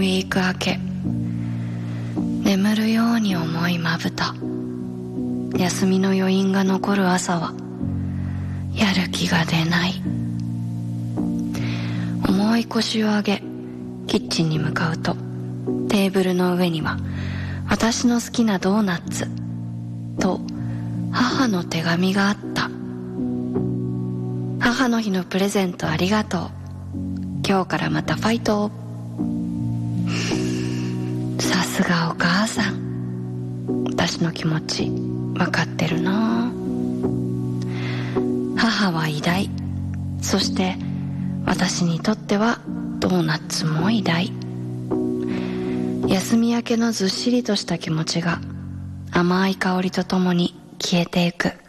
ウィーク明け、眠るように思いまぶた。休みの余韻が残る朝はやる気が出ない。重い腰を上げキッチンに向かうと、テーブルの上には私の好きなドーナツと母の手紙があった。母の日のプレゼントありがとう。今日からまたファイト。さすがお母さん、私の気持ち分かってるな。母は偉大、そして私にとってはドーナツも偉大。休み明けのずっしりとした気持ちが甘い香りとともに消えてゆく。